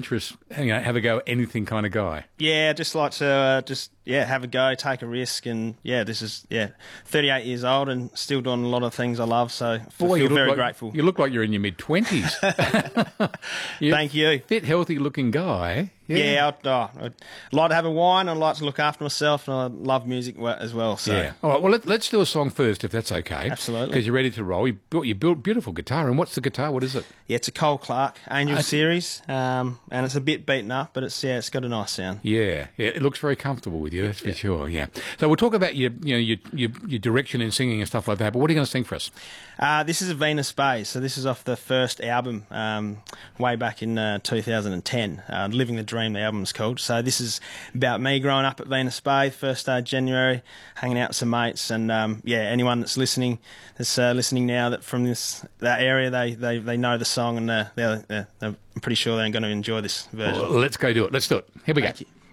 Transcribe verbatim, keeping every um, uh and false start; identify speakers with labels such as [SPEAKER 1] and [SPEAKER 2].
[SPEAKER 1] adventurous, you know, have a go at anything kind of guy.
[SPEAKER 2] Yeah, just like to uh, just yeah have a go, take a risk, and yeah, this is yeah thirty-eight years old and still doing a lot of things I love. So I
[SPEAKER 1] Boy,
[SPEAKER 2] feel very
[SPEAKER 1] like,
[SPEAKER 2] grateful.
[SPEAKER 1] You look like you're in your mid twenties.
[SPEAKER 2] Thank you.
[SPEAKER 1] Fit, healthy looking guy.
[SPEAKER 2] Yeah,
[SPEAKER 1] Yeah.
[SPEAKER 2] I'd, oh, I'd like to have a wine. I'd like to look after myself, and I love music wa- as well. So
[SPEAKER 1] Yeah. All right. Well, let, let's do a song first, if that's okay.
[SPEAKER 2] Absolutely.
[SPEAKER 1] Because you're ready to roll. You built your built beautiful guitar, and what's the guitar? What is it?
[SPEAKER 2] yeah, it's a Cole Clark Angel
[SPEAKER 1] I-
[SPEAKER 2] series, um, and it's a bit beaten up, but it's yeah, it's got a nice sound.
[SPEAKER 1] Yeah, yeah, it looks very comfortable with you, that's for sure. Yeah. So we'll talk about your, you know, your, your your direction in singing and stuff like that. But what are you going to sing for us?
[SPEAKER 2] Uh, this is a Venus Bay, so this is off the first album um, way back in uh, two thousand ten. Uh, Living the Dream, the album's called. So this is about me growing up at Venus Bay, first day of January, hanging out with some mates, and um, yeah, anyone that's listening, that's uh, listening now that from this that area, they they, they know the song, and uh, they're, they're, I'm pretty sure they're going to enjoy this version.
[SPEAKER 1] Well, let's go do it. Let's do it. Here we
[SPEAKER 2] Thank
[SPEAKER 1] go.
[SPEAKER 2] you.